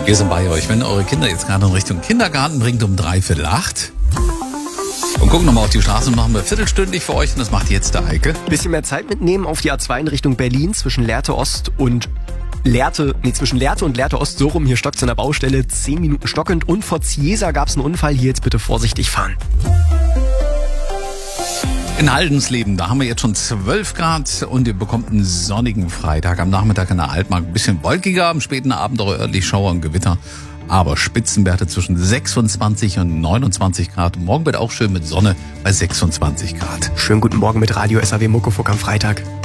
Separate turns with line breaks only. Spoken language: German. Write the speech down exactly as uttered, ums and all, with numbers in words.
Wir sind bei euch. Wenn eure Kinder jetzt gerade in Richtung Kindergarten bringt um dreiviertel acht. Und gucken nochmal auf die Straße und machen wir viertelstündlich für euch. Und das macht jetzt der Heike.
Bisschen mehr Zeit mitnehmen auf die A zwei in Richtung Berlin zwischen Lehrte Ost und Lehrte, nee, zwischen Lehrte und Lehrte Ost, so rum. Hier stockt's an der Baustelle, zehn Minuten stockend. Und vor Ziesa gab's einen Unfall. Hier jetzt bitte vorsichtig fahren.
In Haldensleben, da haben wir jetzt schon zwölf Grad und ihr bekommt einen sonnigen Freitag. Am Nachmittag in der Altmark ein bisschen wolkiger, am späten Abend auch örtlich Schauer und Gewitter. Aber Spitzenwerte zwischen sechsundzwanzig und neunundzwanzig Grad. Morgen wird auch schön mit Sonne bei sechsundzwanzig Grad.
Schönen guten Morgen mit Radio S A W Muckefuck am Freitag.